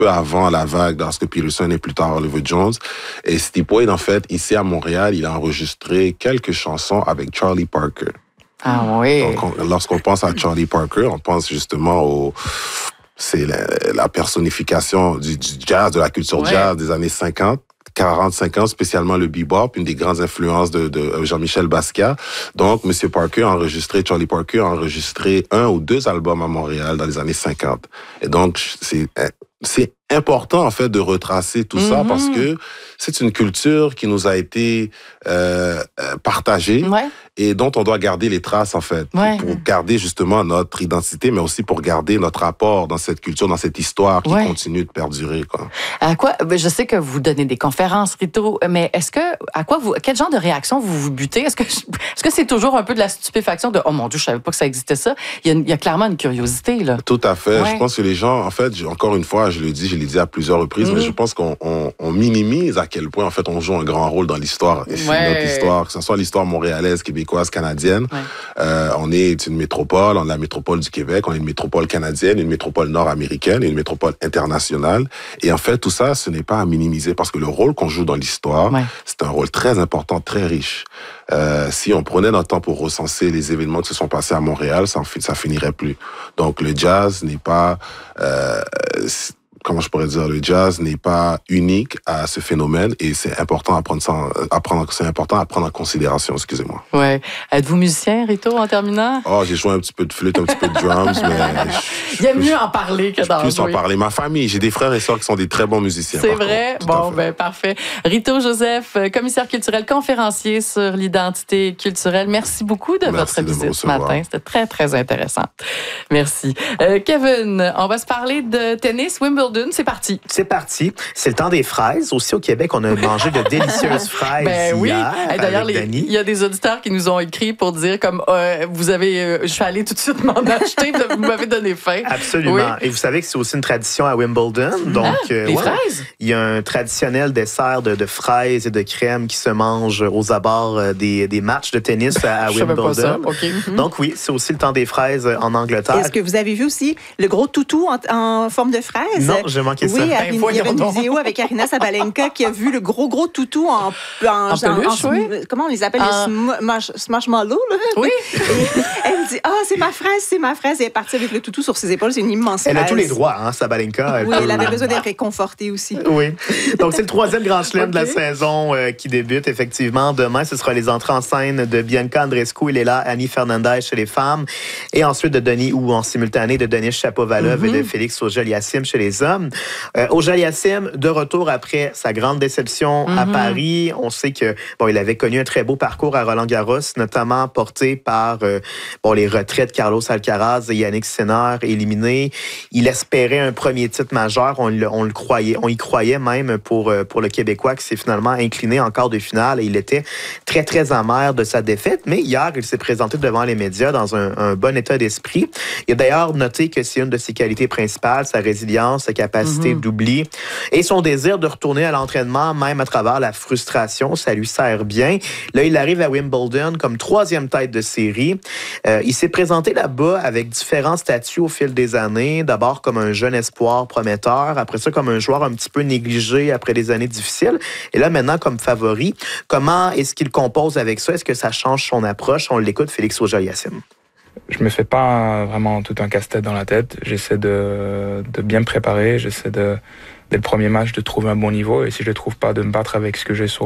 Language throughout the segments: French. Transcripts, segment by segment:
peu avant la vague d'Oscar Peterson et plus tard Oliver Jones. Et Steve Wade, en fait, ici à Montréal, il a enregistré quelques chansons avec Charlie Parker. Ah oui. Donc, lorsqu'on pense à Charlie Parker, on pense justement c'est la personnification du jazz, de la culture jazz des années 50. 40-50, spécialement le bebop, une des grandes influences de Jean-Michel Basquiat. Donc, Charlie Parker a enregistré 1 ou 2 albums à Montréal dans les années 50. Et donc, c'est important, en fait, de retracer tout ça parce que c'est une culture qui nous a été partagée et dont on doit garder les traces, en fait, pour garder justement notre identité, mais aussi pour garder notre apport dans cette culture, dans cette histoire qui continue de perdurer, quoi. Je sais que vous donnez des conférences, Rito, mais quel genre de réaction vous butez? Est-ce que c'est toujours un peu de la stupéfaction de « Oh mon Dieu, je savais pas que ça existait ça ». Il y a clairement une curiosité, là. Tout à fait. Je pense que les gens, en fait, encore une fois, je l'ai dit à plusieurs reprises, mais je pense qu'on minimise à quel point, en fait, on joue un grand rôle dans l'histoire. Et c'est notre histoire, que ce soit l'histoire montréalaise, québécoise, canadienne. On est une métropole, on est la métropole du Québec, on est une métropole canadienne, une métropole nord-américaine et une métropole internationale. Et en fait, tout ça, ce n'est pas à minimiser parce que le rôle qu'on joue dans l'histoire, c'est un rôle très important, très riche. Si on prenait notre temps pour recenser les événements qui se sont passés à Montréal, ça finirait plus. Donc, le jazz n'est pas... comment je pourrais dire, le jazz n'est pas unique à ce phénomène et c'est important à prendre en considération, excusez-moi. Ouais. Êtes-vous musicien, Rito, en terminant? Oh, j'ai joué un petit peu de flûte, un petit peu de drums, mais... Il y a mieux en parler que d'en jouer. Plus en parler. Ma famille, j'ai des frères et sœurs qui sont des très bons musiciens. C'est vrai? Bon, ben parfait. Rito Joseph, commissaire culturel, conférencier sur l'identité culturelle. Merci beaucoup de votre visite ce matin. C'était très, très intéressant. Merci. Kevin, on va se parler de tennis, Wimbledon. C'est parti. C'est parti. C'est le temps des fraises. Aussi, au Québec, on a mangé de délicieuses fraises hier. D'ailleurs, il y a des auditeurs qui nous ont écrit pour dire comme je suis allée tout de suite m'en acheter, vous m'avez donné faim. Absolument. Oui. Et vous savez que c'est aussi une tradition à Wimbledon. Donc, les fraises? Il y a un traditionnel dessert de fraises et de crème qui se mange aux abords des matchs de tennis à Wimbledon. Pas ça. Okay. Donc oui, c'est aussi le temps des fraises en Angleterre. Est-ce que vous avez vu aussi le gros toutou en forme de fraise? Non, j'ai manqué ça. Oui, il y avait une vidéo avec Arina Sabalenka qui a vu le gros toutou en peluche, comment on les appelle? Les smashmallows, là? Oui. Et elle me dit, c'est ma fraise. Et elle est partie avec le toutou sur ses épaules. C'est une immense fraise. Elle a tous les droits, hein, Sabalenka. Oui, elle avait besoin d'être réconfortée aussi. Oui. Donc, c'est le 3e grand chelem de la saison qui débute, effectivement. Demain, ce sera les entrées en scène de Bianca Andreescu et Leila Annie Fernandez chez les femmes. Et ensuite, en simultané, de Denis Shapovalov et de Félix Auger-Aliassime chez les hommes. Auger-Aliassime, de retour après sa grande déception à Paris. On sait que il avait connu un très beau parcours à Roland-Garros, notamment porté par les retraits de Carlos Alcaraz et Yannick Sinner éliminés. Il espérait un premier titre majeur. On le croyait. On y croyait même pour le Québécois qui s'est finalement incliné en quart de finale. Et il était très, très amer de sa défaite. Mais hier, il s'est présenté devant les médias dans un bon état d'esprit. Il a d'ailleurs noté que c'est une de ses qualités principales, sa résilience, sa capacité d'oubli et son désir de retourner à l'entraînement, même à travers la frustration. Ça lui sert bien. Là, il arrive à Wimbledon comme 3e tête de série. Il s'est présenté là-bas avec différents statuts au fil des années. D'abord comme un jeune espoir prometteur. Après ça, comme un joueur un petit peu négligé après des années difficiles. Et là, maintenant, comme favori. Comment est-ce qu'il compose avec ça? Est-ce que ça change son approche? On l'écoute, Félix Auger-Aliassime. Je me fais pas vraiment tout un casse-tête dans la tête. J'essaie de bien me préparer. J'essaie dès le premier match de trouver un bon niveau. Et si je le trouve pas, de me battre avec ce que j'ai sur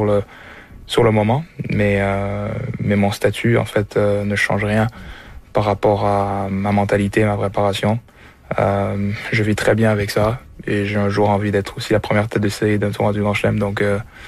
le moment. Mais mon statut, en fait, ne change rien par rapport à ma mentalité, ma préparation. Je vis très bien avec ça. Et j'ai un jour envie d'être aussi la première tête de série d'un tournoi du Grand Chelem. Donc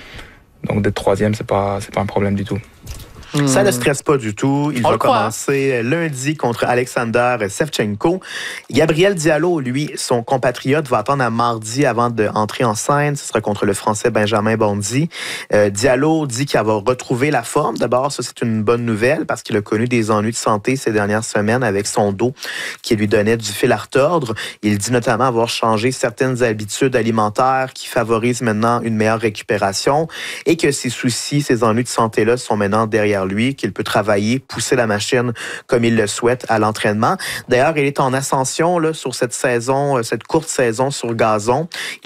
d'être 3e, c'est pas un problème du tout. Ça ne stresse pas du tout. Il va commencer lundi contre Alexander Shevchenko. Gabriel Diallo, lui, son compatriote, va attendre à mardi avant d'entrer en scène. Ce sera contre le Français Benjamin Bondy. Diallo dit qu'il va retrouver la forme. D'abord, ça, c'est une bonne nouvelle parce qu'il a connu des ennuis de santé ces dernières semaines avec son dos qui lui donnait du fil à retordre. Il dit notamment avoir changé certaines habitudes alimentaires qui favorisent maintenant une meilleure récupération et que ses soucis, ses ennuis de santé-là sont maintenant derrière lui, qu'il peut travailler, pousser la machine comme il le souhaite à l'entraînement. D'ailleurs, il est en ascension là, sur cette saison, cette courte saison sur gazon.